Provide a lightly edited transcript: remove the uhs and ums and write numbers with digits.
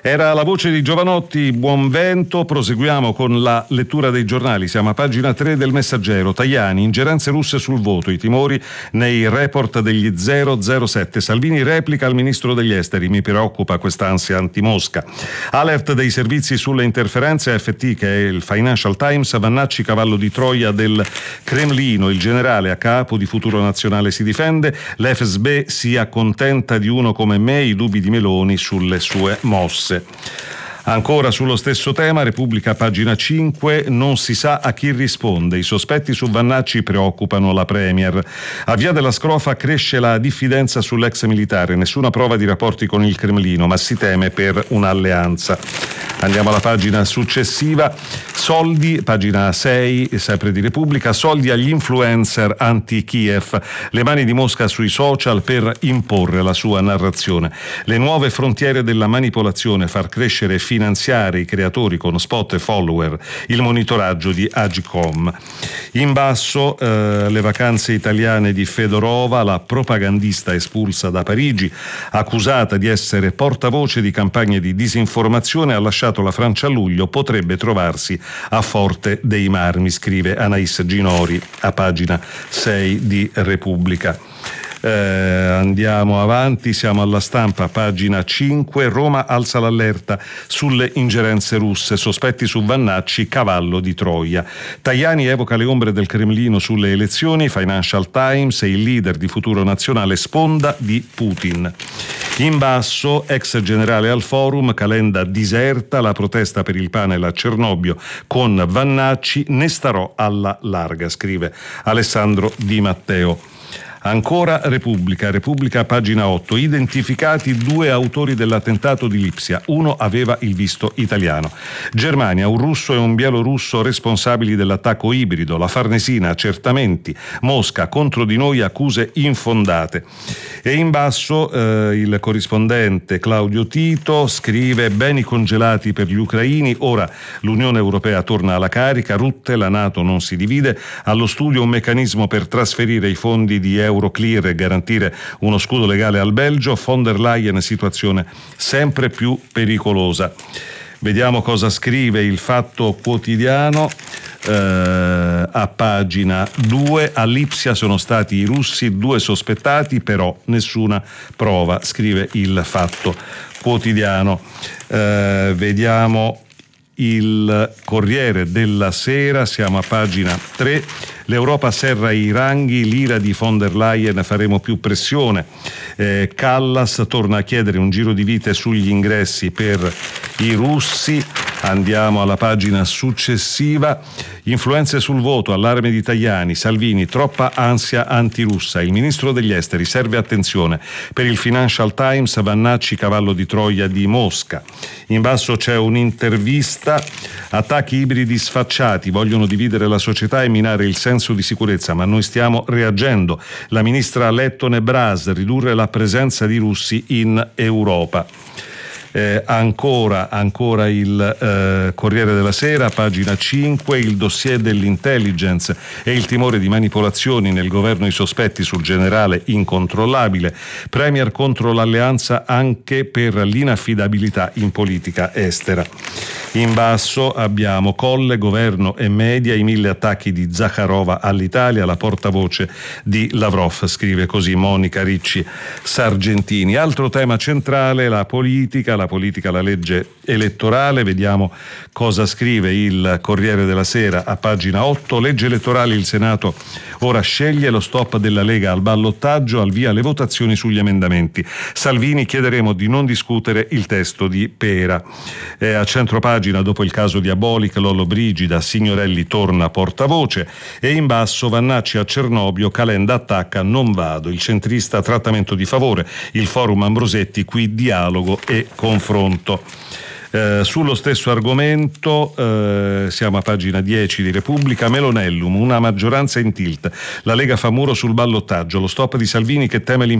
Era la voce di Giovanotti, buon vento. Proseguiamo con la lettura dei giornali. Siamo a pagina 3 del Messaggero. Tajani, ingerenze russe sul voto, i timori nei report degli 007. Salvini replica al ministro degli esteri, mi preoccupa quest'ansia anti-Mosca. Alert dei servizi sulle interferenze, AFT che è il Financial Times, Vannacci cavallo di Troia del Cremlino, il generale a capo di Futuro Nazionale si difende, l'FSB si accontenta di uno come me, i dubbi di Meloni sulle sue mosse. Ancora sullo stesso tema, Repubblica pagina 5, non si sa a chi risponde, i sospetti su Vannacci preoccupano la Premier. A Via della Scrofa cresce la diffidenza sull'ex militare, nessuna prova di rapporti con il Cremlino, ma si teme per un'alleanza. Andiamo alla pagina successiva, soldi, pagina 6, sempre di Repubblica, soldi agli influencer anti-Kiev, le mani di Mosca sui social per imporre la sua narrazione. Le nuove frontiere della manipolazione, far crescere e finanziare i creatori con spot e follower, il monitoraggio di Agcom. In basso le vacanze italiane di Fedorova, la propagandista espulsa da Parigi, accusata di essere portavoce di campagne di disinformazione, ha lasciato la Francia a luglio, potrebbe trovarsi a Forte dei Marmi, scrive Anais Ginori a pagina 6 di Repubblica. Andiamo avanti, siamo alla Stampa, pagina 5, Roma alza l'allerta sulle ingerenze russe, sospetti su Vannacci, cavallo di Troia. Tajani evoca le ombre del Cremlino sulle elezioni, Financial Times, e il leader di Futuro Nazionale sponda di Putin. In basso, ex generale al forum, Calenda diserta, la protesta per il panel a Cernobbio con Vannacci, ne starò alla larga, scrive Alessandro Di Matteo. Ancora Repubblica pagina 8, identificati 2 autori dell'attentato di Lipsia, uno aveva il visto italiano. Germania, un russo e un bielorusso responsabili dell'attacco ibrido, la Farnesina, accertamenti, Mosca, contro di noi accuse infondate. E in basso il corrispondente Claudio Tito scrive beni congelati per gli ucraini, ora l'Unione Europea torna alla carica, Rutte, la NATO non si divide, allo studio un meccanismo per trasferire i fondi di Euroclear e garantire uno scudo legale al Belgio, von der Leyen, situazione sempre più pericolosa. Vediamo cosa scrive il Fatto Quotidiano a pagina 2. A Lipsia sono stati i russi, 2 sospettati, però nessuna prova, scrive il Fatto Quotidiano. Vediamo il Corriere della Sera, siamo a pagina 3. L'Europa serra i ranghi, l'ira di von der Leyen, faremo più pressione. Callas torna a chiedere un giro di vite sugli ingressi per i russi. Andiamo alla pagina successiva. Influenze sul voto, allarme di Tajani, Salvini, troppa ansia antirussa. Il ministro degli esteri, serve attenzione. Per il Financial Times, Vannacci cavallo di Troia di Mosca. In basso c'è un'intervista, attacchi ibridi sfacciati, vogliono dividere la società e minare il senso di sicurezza, ma noi stiamo reagendo. La ministra Lettone Bras, ridurre la presenza di russi in Europa. Ancora il Corriere della Sera, pagina 5, il dossier dell'intelligence e il timore di manipolazioni nel governo, i sospetti sul generale incontrollabile, Premier contro l'alleanza anche per l'inaffidabilità in politica estera. In basso abbiamo Colle, governo e media, i 1000 attacchi di Zakharova all'Italia, la portavoce di Lavrov, scrive così Monica Ricci Sargentini. Altro tema centrale, la politica, la legge elettorale. Vediamo cosa scrive il Corriere della Sera a pagina 8. Legge elettorale, il Senato ora sceglie, lo stop della Lega al ballottaggio, al via le votazioni sugli emendamenti. Salvini, chiederemo di non discutere il testo di Pera. A centropagina, dopo il caso Diabolic, Lollobrigida, Signorelli torna portavoce, e in basso Vannacci a Cernobbio, Calenda attacca, non vado, il centrista trattamento di favore, il forum Ambrosetti, qui dialogo e confronto. Sullo stesso argomento siamo a pagina 10 di Repubblica. Melonellum, una maggioranza in tilt, la Lega fa muro sul ballottaggio, lo stop di Salvini che teme